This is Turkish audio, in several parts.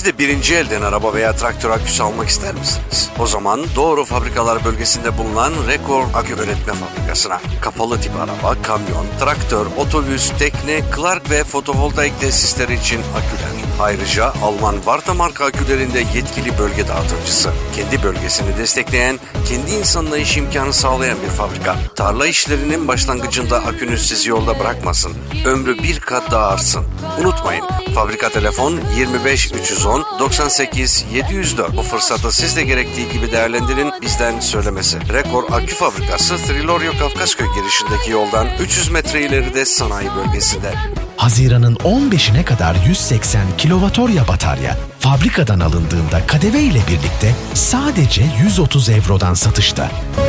Siz de birinci elden araba veya traktör aküsü almak ister misiniz? O zaman doğru fabrikalar bölgesinde bulunan Rekor Akü Üretme Fabrikası'na. Kapalı tip araba, kamyon, traktör, otobüs, tekne, Clark ve fotovoltaik tesisleri için aküler. Ayrıca Alman Varta marka akülerinde yetkili bölge dağıtıcısı. Kendi bölgesini destekleyen, kendi insanına iş imkanı sağlayan bir fabrika. Tarla işlerinin başlangıcında akünüz sizi yolda bırakmasın. Ömrü bir kat daha artsın. Unutmayın, fabrika telefon 25 310 98 704. Bu fırsatı siz de gerektiği gibi değerlendirin, bizden söylemesi. Rekor Akü Fabrikası Trilorio Kafkasköy girişindeki yoldan 300 metre ileride sanayi bölgesinde. Haziran'ın 15'ine kadar 180 kilowatt-hora batarya fabrikadan alındığında KDV ile birlikte sadece 130 eurodan satışta.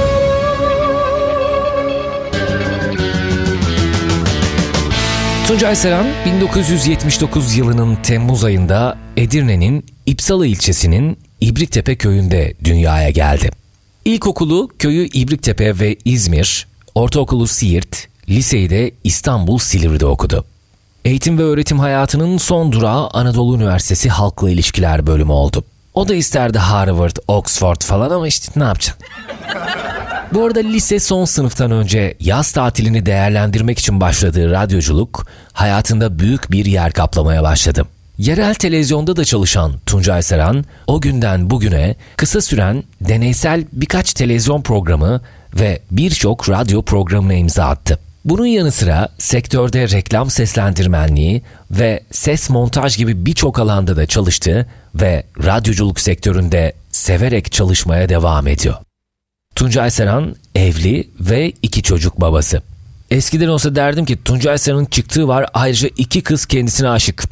Tuncay Saran 1979 yılının Temmuz ayında Edirne'nin İpsala ilçesinin İbriktepe köyünde dünyaya geldi. İlkokulu köyü İbriktepe ve İzmir, ortaokulu Siirt, liseyi de İstanbul Silivri'de okudu. Eğitim ve öğretim hayatının son durağı Anadolu Üniversitesi Halkla İlişkiler bölümü oldu. O da isterdi Harvard, Oxford falan ama işte ne yapacaksın? Bu arada lise son sınıftan önce yaz tatilini değerlendirmek için başladığı radyoculuk hayatında büyük bir yer kaplamaya başladı. Yerel televizyonda da çalışan Tuncay Saran, o günden bugüne kısa süren deneysel birkaç televizyon programı ve birçok radyo programına imza attı. Bunun yanı sıra sektörde reklam seslendirmenliği ve ses montaj gibi birçok alanda da çalıştı ve radyoculuk sektöründe severek çalışmaya devam ediyor. Tuncay Saran evli ve 2 çocuk babası. Eskiden olsa derdim ki Tuncay Saran'ın çıktığı var, ayrıca 2 kız kendisine aşık.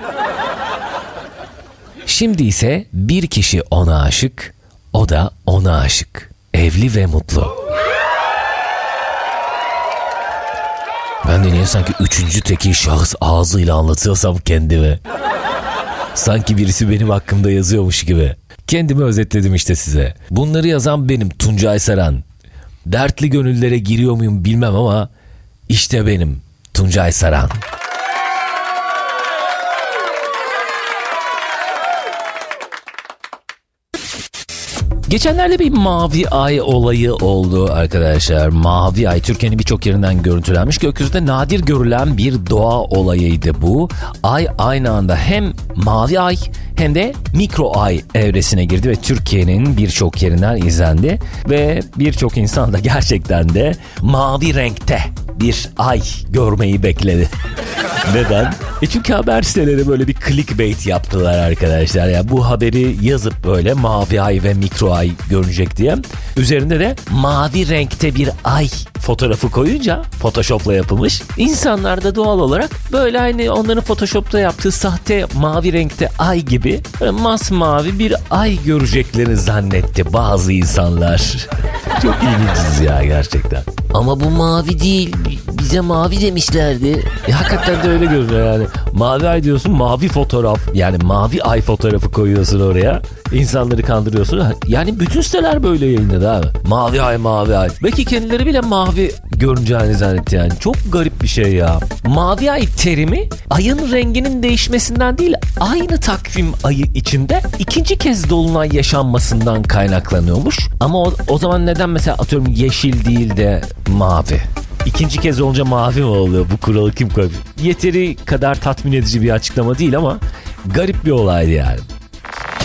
Şimdi ise bir kişi ona aşık, o da ona aşık. Evli ve mutlu. Ben de niye sanki 3. tekil şahıs ağzıyla anlatıyorsam kendimi. Sanki birisi benim hakkımda yazıyormuş gibi. Kendimi özetledim işte size. Bunları yazan benim, Tuncay Saran. Dertli gönüllere giriyor muyum bilmem ama işte benim Tuncay Saran. Geçenlerde bir mavi ay olayı oldu arkadaşlar. Mavi ay Türkiye'nin birçok yerinden görüntülenmiş. Gökyüzünde nadir görülen bir doğa olayıydı bu. Ay aynı anda hem mavi ay hem de mikro ay evresine girdi ve Türkiye'nin birçok yerinden izlendi. Ve birçok insan da gerçekten de mavi renkte bir ay görmeyi bekledi. Neden? Çünkü haber siteleri böyle bir clickbait yaptılar arkadaşlar. Yani bu haberi yazıp böyle mavi ay ve mikro ay görünecek diye. Üzerinde de mavi renkte bir ay fotoğrafı koyunca, Photoshop'la yapılmış. İnsanlar da doğal olarak böyle aynı onların Photoshop'ta yaptığı sahte mavi renkte ay gibi böyle masmavi bir ay göreceklerini zannetti bazı insanlar. Çok ilginçiz ya gerçekten. Ama bu mavi değil, bize mavi demişlerdi. Hakikaten de öyle görünüyor yani. Mavi ay diyorsun, mavi fotoğraf. Yani mavi ay fotoğrafı koyuyorsun oraya. İnsanları kandırıyorsun. Yani bütün siteler böyle yayınladı abi. Mavi ay, mavi ay. Belki kendileri bile mavi görüneceğini zannetti yani. Çok garip bir şey ya. Mavi ay terimi ayın renginin değişmesinden değil, aynı takvim ayı içinde 2. kez dolunay yaşanmasından kaynaklanıyormuş. Ama o zaman neden mesela atıyorum yeşil değil de mavi? 2. kez olunca mavi mi oluyor? Bu kuralı kim koymuş? Yeteri kadar tatmin edici bir açıklama değil ama garip bir olaydı yani.